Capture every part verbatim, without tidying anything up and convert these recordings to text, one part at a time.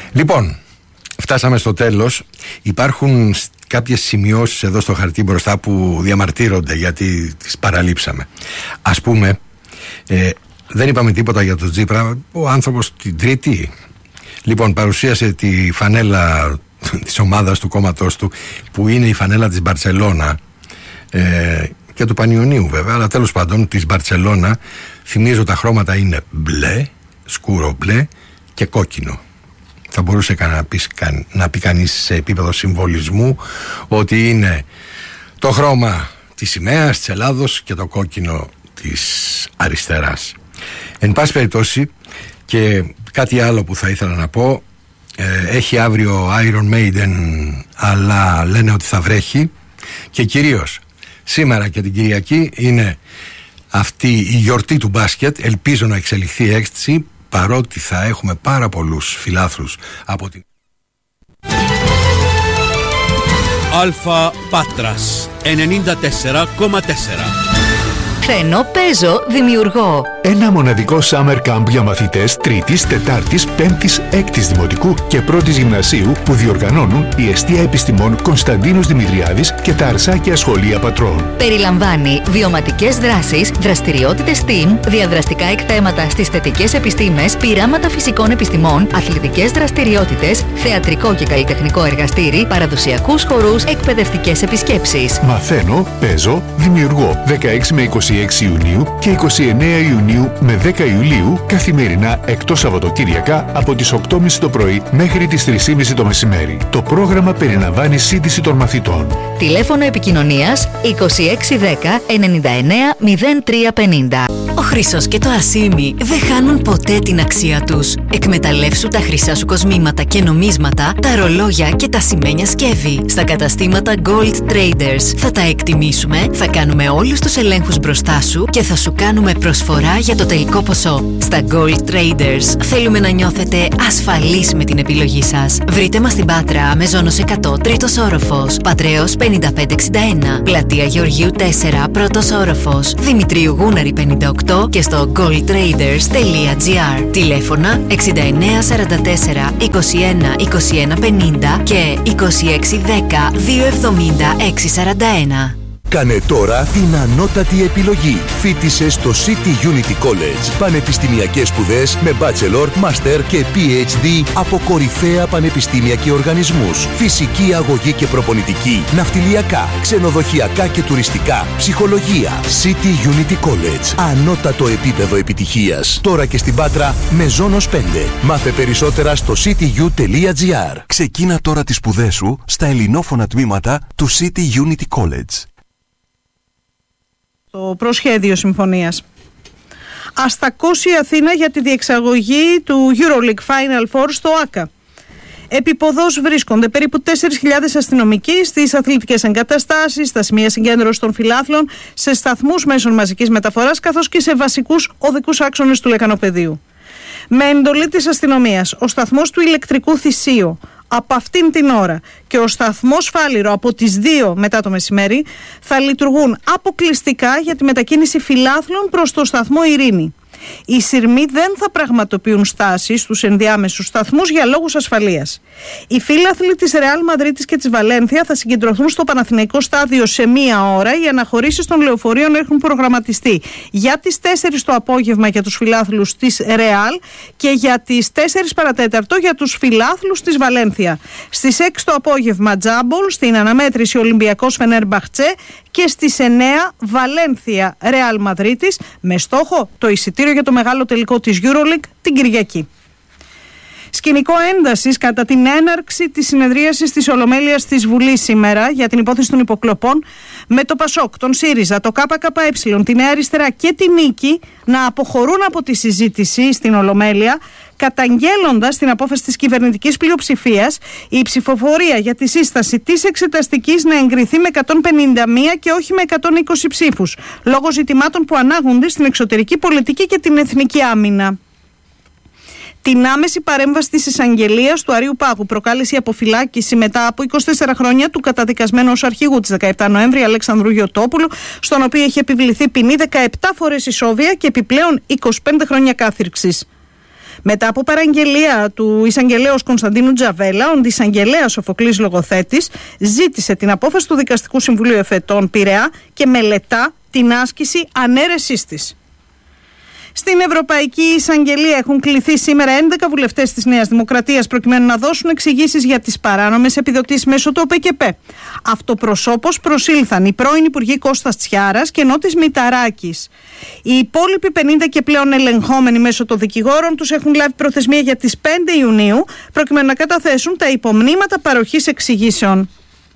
Λοιπόν, φτάσαμε στο τέλος. Υπάρχουν κάποιες σημειώσεις εδώ στο χαρτί μπροστά που διαμαρτύρονται γιατί τις παραλείψαμε. Ας πούμε, ε, δεν είπαμε τίποτα για τον Τσίπρα. Ο άνθρωπος την Τρίτη, λοιπόν, παρουσίασε τη φανέλα της ομάδας του κόμματός του, που είναι η φανέλα της Μπαρτσελώνα, ε, και του Πανιωνίου βέβαια, αλλά τέλος πάντων της Μπαρτσελώνα. Θυμίζω, τα χρώματα είναι μπλε, σκούρο μπλε και κόκκινο. Θα μπορούσε να πει, να πει κανείς σε επίπεδο συμβολισμού ότι είναι το χρώμα της σημαίας της Ελλάδος και το κόκκινο της αριστεράς. Εν πάση περιπτώσει, και κάτι άλλο που θα ήθελα να πω, ε, έχει αύριο Iron Maiden, αλλά λένε ότι θα βρέχει, και κυρίως σήμερα και την Κυριακή είναι αυτή η γιορτή του μπάσκετ. Ελπίζω να εξελιχθεί η έκστηση, παρότι θα έχουμε πάρα πολλούς φιλάθλους από την Αλφα Πάτρας ενενήντα τέσσερα κόμμα τέσσερα. Φαίνω, παίζω, δημιουργώ. Ένα μοναδικό summer camp για μαθητές τρίτης, τετάρτης, πέμπτης, έκτης δημοτικού και πρώτης γυμνασίου που διοργανώνουν η Εστία Επιστημών Κωνσταντίνος Δημητριάδης και τα Αρσάκια Σχολεία Πατρών. Περιλαμβάνει βιωματικές δράσεις, δραστηριότητες STEAM, διαδραστικά εκθέματα στις θετικές επιστήμες, πειράματα φυσικών επιστημών, αθλητικές δραστηριότητες, θεατρικό και καλλιτεχνικό εργαστήρι, παραδοσιακούς χορούς, εκπαιδευτικές επισκέψεις. Μαθαίνω, παίζω, δημιουργώ. δεκαέξι με είκοσι έξι Ιουνίου και είκοσι εννέα Ιουνίου με δέκα Ιουλίου, καθημερινά εκτός Σαββατοκύριακα από τις οκτώ και μισή το πρωί μέχρι τις τρεις και μισή το μεσημέρι. Το πρόγραμμα περιλαμβάνει σύντηση των μαθητών. Τηλέφωνο επικοινωνίας είκοσι έξι δέκα ενενήντα εννέα μηδέν τρία πενήντα. Ο χρυσός και το ασίμι δεν χάνουν ποτέ την αξία τους. Εκμεταλλεύσου τα χρυσά σου κοσμήματα και νομίσματα, τα ρολόγια και τα σημαίνια σκεύη στα καταστήματα Gold Traders. Θα τα εκτιμήσουμε, θα κάνουμε όλους τους ελέγχους μπροστά σου και θα σου κάνουμε προσφορά για το τελικό ποσό. Στα Gold Traders θέλουμε να νιώθετε ασφαλείς με την επιλογή σας. Βρείτε μας στην Πάτρα, Μεζόνος εκατό, τρίτος όροφος, Πατρέως πενήντα πέντε εξήντα ένα, Πλατεία Γεωργίου τέσσερα, πρώτος όροφος, Δημητρίου Γούναρη πενήντα οκτώ και στο gold traders τελεία gr. Τηλέφωνα εξήντα εννέα σαράντα τέσσερα είκοσι ένα είκοσι ένα πενήντα και είκοσι έξι δέκα δύο εβδομήντα έξι σαράντα ένα. Κάνε τώρα την ανώτατη επιλογή. Φοίτησε στο City Unity College. Πανεπιστημιακές σπουδές με Bachelor, Master και πι έιτς ντι από κορυφαία πανεπιστήμια και οργανισμούς. Φυσική αγωγή και προπονητική, ναυτιλιακά, ξενοδοχειακά και τουριστικά, ψυχολογία. City Unity College. Ανώτατο επίπεδο επιτυχίας. Τώρα και στην Πάτρα, Μεζόνος πέντε. Μάθε περισσότερα στο σίτι γιου τελεία gr. Ξεκίνα τώρα τις σπουδές σου στα ελληνόφωνα τμήματα του City Unity College. Το προσχέδιο συμφωνίας. Αστακώσει η Αθήνα για τη διεξαγωγή του EuroLeague Final Four στο ΆΚΑ. Επιποδός βρίσκονται περίπου τέσσερις χιλιάδες αστυνομικοί στις αθλητικές εγκαταστάσεις, στα σημεία συγκέντρωσης των φιλάθλων, σε σταθμούς μέσων μαζικής μεταφοράς καθώς και σε βασικούς οδικούς άξονες του λεκανοπεδίου. Με εντολή της αστυνομίας, ο σταθμός του ηλεκτρικού Θησίου από αυτήν την ώρα και ο σταθμός Φάληρο από τις δύο μετά το μεσημέρι θα λειτουργούν αποκλειστικά για τη μετακίνηση φιλάθλων προς το σταθμό Ειρήνη. Οι σειρμοί δεν θα πραγματοποιούν στάσεις στους ενδιάμεσους σταθμούς για λόγους ασφαλείας. Οι φίλαθλοι της Ρεάλ Μαδρίτης και της Βαλένθια θα συγκεντρωθούν στο Παναθηναϊκό στάδιο σε μία ώρα. Οι αναχωρήσεις των λεωφορείων έχουν προγραμματιστεί για τις τέσσερις το απόγευμα για τους φιλάθλους της Ρεάλ και για τις τέσσερις παρατέταρτο για τους φιλάθλους της Βαλένθια. Στις έξι το απόγευμα Τζάμπολ, στην αναμέτρηση Ολυμπιακός Φενέρμπαχτσε, και στις εννέα Βαλένθια Ρεάλ Μαδρίτης, με στόχο το εισιτήριο για το μεγάλο τελικό της EuroLeague την Κυριακή. Σκηνικό έντασης κατά την έναρξη της συνεδρίασης της Ολομέλειας της Βουλής σήμερα για την υπόθεση των υποκλοπών, με το ΠΑΣΟΚ, τον ΣΥΡΙΖΑ, το ΚΚΕ, τη Νέα Αριστερά και τη Νίκη να αποχωρούν από τη συζήτηση στην Ολομέλεια, καταγγέλλοντας την απόφαση της κυβερνητικής πλειοψηφίας η ψηφοφορία για τη σύσταση της εξεταστικής να εγκριθεί με εκατόν πενήντα μία και όχι με εκατόν είκοσι ψήφους, λόγω ζητημάτων που ανάγονται στην εξωτερική πολιτική και την εθνική άμυνα. Την άμεση παρέμβαση της εισαγγελίας του Αρείου Πάγου προκάλεσε η αποφυλάκηση μετά από είκοσι τέσσερα χρόνια του καταδικασμένου ως αρχηγού της δεκαεπτά Νοέμβρη Αλέξανδρου Γιωτόπουλου, στον οποίο είχε επιβληθεί ποινή δεκαεπτά φορές ισόβια και επιπλέον είκοσι πέντε χρόνια κάθυρξης. Μετά από παραγγελία του εισαγγελέως Κωνσταντίνου Τζαβέλα, ο αντισαγγελέας Σοφοκλής Λογοθέτης ζήτησε την απόφαση του Δικαστικού Συμβουλίου Εφετών Πειραιά και μελετά την άσκηση ανέρεσής της. Στην Ευρωπαϊκή Εισαγγελία έχουν κληθεί σήμερα έντεκα βουλευτές της Νέας Δημοκρατίας προκειμένου να δώσουν εξηγήσεις για τις παράνομες επιδοτήσεις μέσω του ΟΠΕΚΕΠΕ. Αυτοπροσώπως προσήλθαν οι πρώην Υπουργοί Κώστας Τσιάρας και Νότης Μηταράκης. Οι υπόλοιποι πενήντα και πλέον ελεγχόμενοι μέσω των δικηγόρων τους έχουν λάβει προθεσμία για τις πέντε Ιουνίου προκειμένου να καταθέσουν τα υπομνήματα παροχής εξηγήσεων.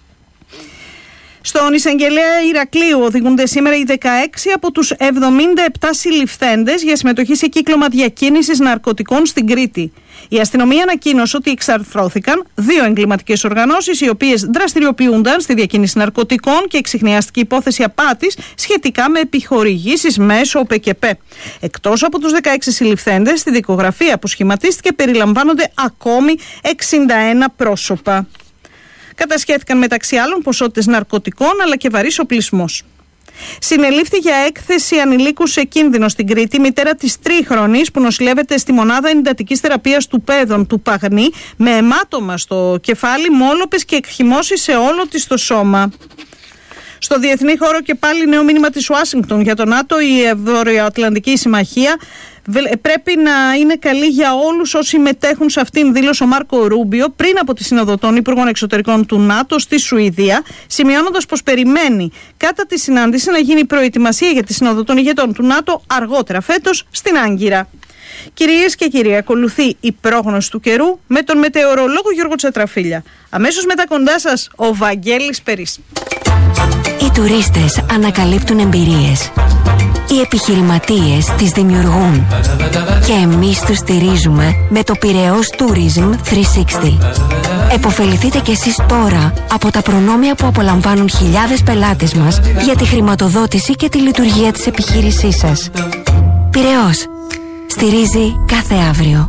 Στον εισαγγελέα Ηρακλείου οδηγούνται σήμερα οι δεκαέξι από τους εβδομήντα επτά συλληφθέντες για συμμετοχή σε κύκλωμα διακίνησης ναρκωτικών στην Κρήτη. Η αστυνομία ανακοίνωσε ότι εξαρθρώθηκαν δύο εγκληματικές οργανώσεις οι οποίες δραστηριοποιούνταν στη διακίνηση ναρκωτικών και εξιχνιάστηκε υπόθεση απάτης σχετικά με επιχορηγήσεις μέσω ΟΠΕΚΕΠΕ. Εκτός από τους δεκαέξι συλληφθέντες, στη δικογραφία που σχηματίστηκε περιλαμβάνονται ακόμη εξήντα ένα πρόσωπα. Κατασχέθηκαν μεταξύ άλλων ποσότητες ναρκωτικών αλλά και βαρύς οπλισμός. Συνελήφθη για έκθεση ανηλίκου σε κίνδυνο στην Κρήτη μητέρα της τρίχρονης που νοσηλεύεται στη μονάδα εντατικής θεραπείας του Πέδων του Παγνή με αιμάτωμα στο κεφάλι, μόλοπες και εκχυμώσεις σε όλο της το σώμα. Στο διεθνή χώρο και πάλι νέο μήνυμα της Ουάσιγκτον για τον ΝΑΤΟ, η Βορειοατλαντική Συμμαχία πρέπει να είναι καλή για όλους όσοι μετέχουν σε αυτήν, δήλωσε ο Μάρκο Ρούμπιο πριν από τη Σύνοδο των Υπουργών Εξωτερικών του ΝΑΤΟ στη Σουηδία, σημειώνοντας πως περιμένει κατά τη συνάντηση να γίνει προετοιμασία για τη Σύνοδο των Ηγετών του ΝΑΤΟ αργότερα φέτος στην Άγκυρα. Κυρίες και κύριοι, ακολουθεί η πρόγνωση του καιρού με τον μετεωρολόγο Γιώργο Τσατραφίλια. Αμέσως μετά κοντά σας ο Βαγγέλης Περής. Οι τουρίστες ανακαλύπτουν εμπειρίες. Οι επιχειρηματίες τις δημιουργούν. Και εμείς τους στηρίζουμε με το Πειραιώς Tourism τριακόσια εξήντα. Εποφεληθείτε κι εσείς τώρα από τα προνόμια που απολαμβάνουν χιλιάδες πελάτες μας για τη χρηματοδότηση και τη λειτουργία της επιχείρησής σας. Πειραιώς. Στηρίζει κάθε αύριο.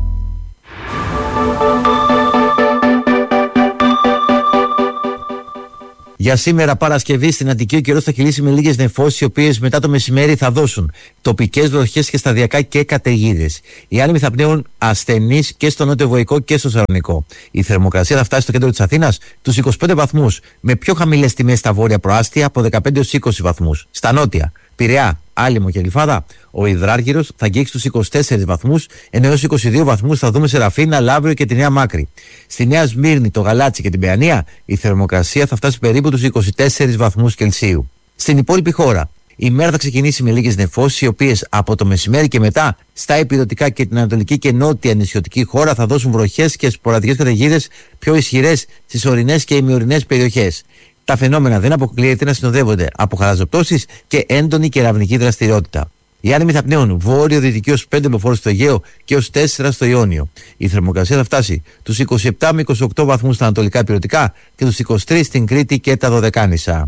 Για σήμερα Παρασκευή στην Αττική ο καιρός θα κυλήσει με λίγες νεφώσεις, οι οποίες μετά το μεσημέρι θα δώσουν τοπικές βροχές και σταδιακά και καταιγίδες. Οι άνεμοι θα πνέουν ασθενείς και στο νότιο-βοϊκό και στο Σαλονικό. Η θερμοκρασία θα φτάσει στο κέντρο της Αθήνας τους είκοσι πέντε βαθμούς, με πιο χαμηλές τιμές στα βόρεια προάστια από δεκαπέντε έως είκοσι βαθμούς. Στα νότια, Πειραιά, Άλυμο και Γλυφάδα, ο Ιδράργυρος θα αγγίξει τους είκοσι τέσσερις βαθμούς, ενώ έως είκοσι δύο βαθμούς θα δούμε σε Ραφίνα, Λαύριο και τη Νέα Μάκρη. Στη Νέα Σμύρνη, το Γαλάτσι και την Παιανία, η θερμοκρασία θα φτάσει περίπου τους είκοσι τέσσερις βαθμούς Κελσίου. Στην υπόλοιπη χώρα, η μέρα θα ξεκινήσει με λίγες νεφώσεις, οι οποίες από το μεσημέρι και μετά στα ηπειρωτικά και την ανατολική και νότια νησιωτική χώρα θα δώσουν βροχές και σποραδικές καταιγίδες πιο ισχυρές στις ορεινές και ημιορεινές περιοχές. Τα φαινόμενα δεν αποκλείεται να συνοδεύονται από χαλαζοπτώσεις και έντονη κεραυνική δραστηριότητα. Οι άνεμοι θα πνέουν βόρειο-δυτική ως πέντε μποφόρ στο Αιγαίο και ως τέσσερα στο Ιόνιο. Η θερμοκρασία θα φτάσει τους είκοσι επτά με είκοσι οκτώ βαθμούς στα ανατολικά ηπειρωτικά και τους είκοσι τρεις στην Κρήτη και τα Δωδεκάνησα.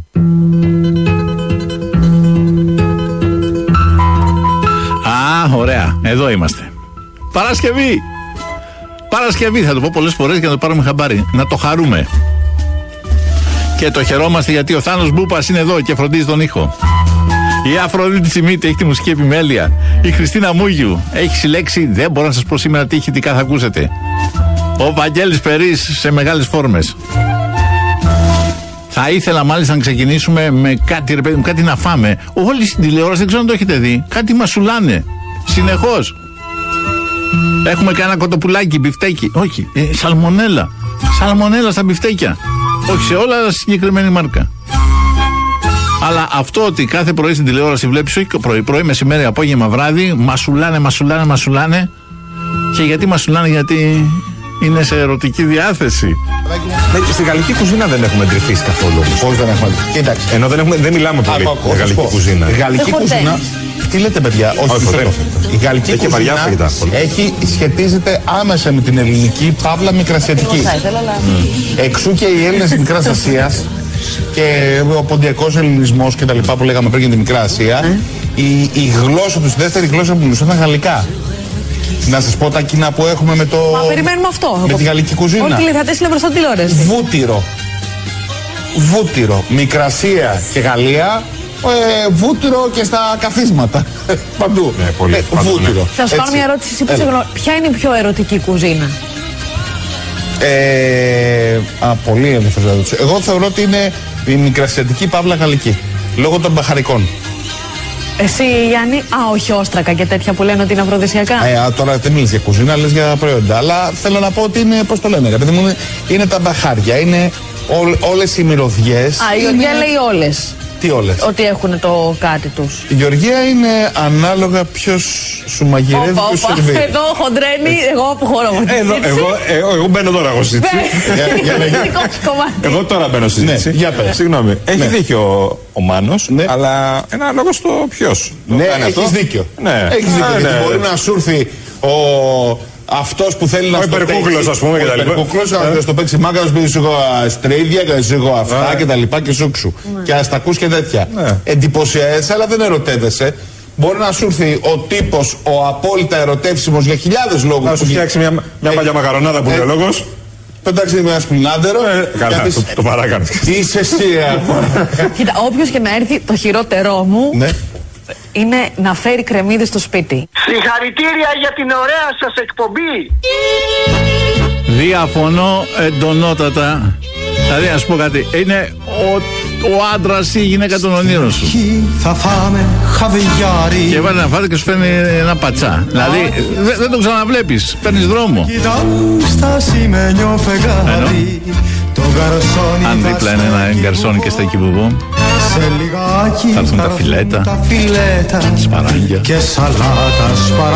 Α, ωραία. Εδώ είμαστε. Παρασκευή! Παρασκευή, θα το πω πολλές φορές για να το πάρουμε χαμπάρι. Να το χαρούμε. Και το χαιρόμαστε γιατί ο Θάνος Μπούπας είναι εδώ και φροντίζει τον ήχο. Η Αφροδίτη Τσιμίτη έχει τη μουσική επιμέλεια. Η Χριστίνα Μούγιου έχει συλλέξει, δεν μπορώ να σας πω σήμερα τι ηχητικά θα ακούσετε. Ο Βαγγέλης Περής σε μεγάλες φόρμες. Θα ήθελα μάλιστα να ξεκινήσουμε με κάτι, ρε παιδί μου, κάτι να φάμε. Όλοι στην τηλεόραση, δεν ξέρω αν το έχετε δει, κάτι μασουλάνε. Συνεχώς. Έχουμε κανένα κοτοπουλάκι, μπιφτέκι. Όχι, ε, σαλμονέλα. Σαλμονέλα στα μπιφτέκια. Όχι σε όλα, αλλά σε συγκεκριμένη μάρκα. Αλλά αυτό ότι κάθε πρωί στην τηλεόραση βλέπεις, όχι πρωί, πρωί, μεσημέρι, απόγευμα, βράδυ, μασουλάνε, μασουλάνε, μασουλάνε. Και γιατί μασουλάνε, γιατί είναι σε ερωτική διάθεση. Στη γαλλική κουζίνα δεν έχουμε εντρυφήσει καθόλου. Πώς δεν έχουμε. Κοίταξε. Ενώ δεν, έχουμε, δεν μιλάμε πολύ για γαλλική κουζίνα. Η γαλλική κουζίνα. Τι λέτε, παιδιά, όχι, όχι η γαλλική έχει κουζίνα έχει, σχετίζεται άμεσα με την ελληνική, παύλα μικρασιατική. Mm. Εξού και οι Έλληνες της Μικράς Ασίας και ο ποντιακός ελληνισμός και τα λοιπά που λέγαμε πριν για τη Μικρά Ασία, mm. η, η γλώσσα τους, η δεύτερη γλώσσα που μιλούσαν ήταν γαλλικά. Να σας πω τα κοινά που έχουμε με το. Μα περιμένουμε αυτό. Με τη γαλλική κουζίνα. Όλοι οι τηλεθεατές είναι μπροστά τηλεόραση. Βούτυρο. Βούτυρο. Μικρασία και Γαλλία ε, βούτυρο και στα καθίσματα. Παντού. Ναι, πολύ, ε, παντού, βούτυρο. Ναι. Θα σου κάνω μια ερώτηση. Εσύ, ποια είναι η πιο ερωτική κουζίνα? Ε, α, πολύ ενδιαφέρον ερώτηση. Εγώ θεωρώ ότι είναι η μικρασιατική παύλα γαλλική. Λόγω των μπαχαρικών. Εσύ, Γιάννη, α, όχι όστρακα και τέτοια που λένε ότι είναι αφροδισιακά. Ε, α, τώρα δεν μιλείς για κουζίνα, λες για προϊόντα. Αλλά θέλω να πω ότι είναι, πώς το λένε, παιδί μου, είναι, είναι τα μπαχάρια, είναι ό, όλες οι μυρωδιές. Α, η Γεωργία είναι... λέει όλες. Τι όλες? Ότι έχουν το κάτι τους. Η Γεωργία είναι ανάλογα ποιος σου μαγειρεύει και σου σερβίρει. Εδώ χοντρένει, εγώ αποχωρώ από την Εγώ, εγώ, εγώ, εγώ μπαίνω τώρα εγώ στη συζήτηση. Εγώ τώρα μπαίνω στη συζήτηση. Για πες. Συγγνώμη. Έχει δίκιο ο Μάνος, αλλά ένα λόγο στο ποιος. Ναι, έχεις δίκιο. Έχεις δίκιο. Μπορεί να σου έρθει ο... αυτός που θέλει να στο παίξει. Ο υπερκούκλος, ας πούμε, και τα λοιπά. Ο υπερκούκλος να στο παίξει μάγκα, να σου πει εγώ στρίδια, να σου εγώ αυτά και τα λοιπά και σούξου. Και ας τα ακούς και τέτοια. Εντυπωσιάζεσαι, αλλά δεν ερωτεύεσαι. Μπορεί να σου έρθει ο τύπος, ο απόλυτα ερωτεύσιμος για χιλιάδες λόγους. Να σου φτιάξει μια, μια παλιά μακαρονάδα που λέει ο λόγος. Πετάξει με ένα σπινάντερο. Καλά, το παράκανε. Είσαι εσύ. Κοίτα, όποιος και να έρθει, το χειρότερό μου είναι να φέρει κρεμμύδι στο σπίτι. Συγχαρητήρια για την ωραία σας εκπομπή. Διαφωνώ εντονότατα. Δηλαδή, ας πω κάτι, είναι ο, ο άντρας ή η γυναίκα των ονείρων σου. Θα φάμε χαβιάρι. Και βάλει να φάτε και σου φέρνει ένα πατσά. Δηλαδή, δεν δε το ξαναβλέπεις, παίρνεις δρόμο. Στα σημαίνιο φεγγάρι. Αν δίπλα είναι ένα γκαρσόνι και στα εκεί που βγω, θα έρθουν τα φιλέτα, τα φιλέτα σπαράγγια και σαλάτα.